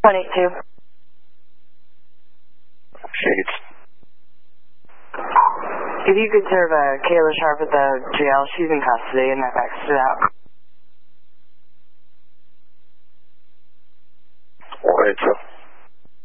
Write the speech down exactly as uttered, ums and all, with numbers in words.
one eight two. Shades. If you could serve uh, Kayla Sharp at the jail, she's in custody and I've exited out. one eight two.